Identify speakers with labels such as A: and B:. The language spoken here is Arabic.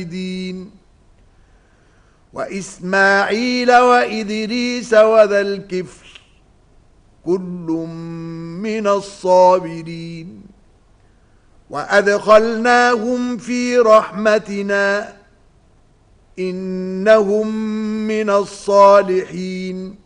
A: وإسماعيل وإدريس وذا الكفل كل من الصابرين وأدخلناهم في رحمتنا إنهم من الصالحين